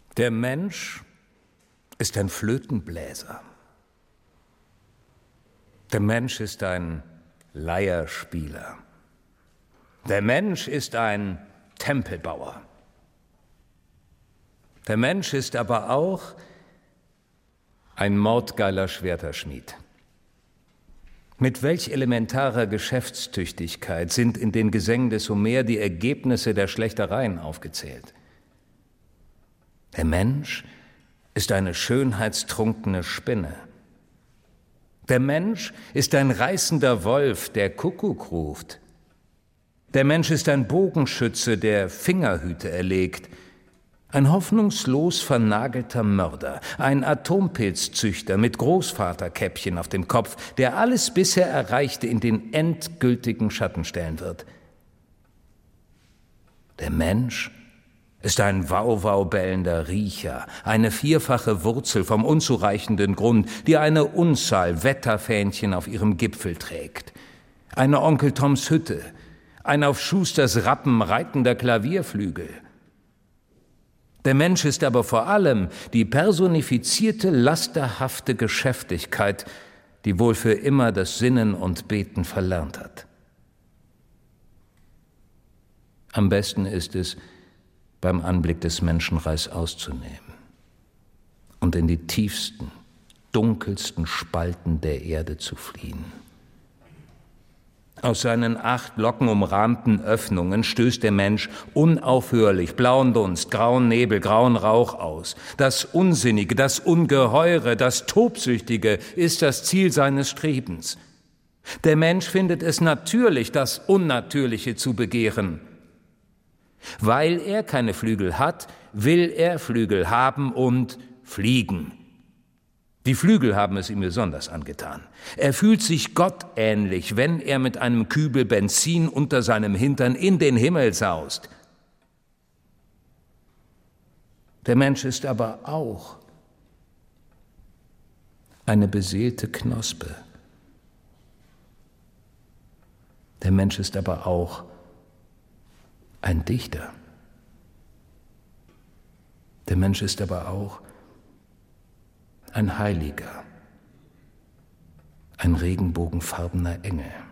Der Mensch ist ein Flötenbläser. Der Mensch ist ein Leierspieler. Der Mensch ist ein Tempelbauer. Der Mensch ist aber auch ein mordgeiler Schwerterschmied. Mit welch elementarer Geschäftstüchtigkeit sind in den Gesängen des Homer die Ergebnisse der Schlechtereien aufgezählt? Der Mensch ist eine schönheitstrunkene Spinne. Der Mensch ist ein reißender Wolf, der Kuckuck ruft. Der Mensch ist ein Bogenschütze, der Fingerhüte erlegt. Ein hoffnungslos vernagelter Mörder, ein Atompilzzüchter mit Großvaterkäppchen auf dem Kopf, der alles bisher Erreichte in den endgültigen Schatten stellen wird. Der Mensch ist ein Wauwau bellender Riecher, eine vierfache Wurzel vom unzureichenden Grund, die eine Unzahl Wetterfähnchen auf ihrem Gipfel trägt. Eine Onkel Toms Hütte, ein auf Schusters Rappen reitender Klavierflügel. Der Mensch ist aber vor allem die personifizierte, lasterhafte Geschäftigkeit, die wohl für immer das Sinnen und Beten verlernt hat. Am besten ist es, beim Anblick des Menschenreichs auszunehmen und in die tiefsten, dunkelsten Spalten der Erde zu fliehen. Aus seinen 8 lockenumrahmten Öffnungen stößt der Mensch unaufhörlich blauen Dunst, grauen Nebel, grauen Rauch aus. Das Unsinnige, das Ungeheure, das Tobsüchtige ist das Ziel seines Strebens. Der Mensch findet es natürlich, das Unnatürliche zu begehren. Weil er keine Flügel hat, will er Flügel haben und fliegen. Die Flügel haben es ihm besonders angetan. Er fühlt sich gottähnlich, wenn er mit einem Kübel Benzin unter seinem Hintern in den Himmel saust. Der Mensch ist aber auch eine beseelte Knospe. Der Mensch ist aber auch ein Dichter. Der Mensch ist aber auch ein Heiliger, ein regenbogenfarbener Engel.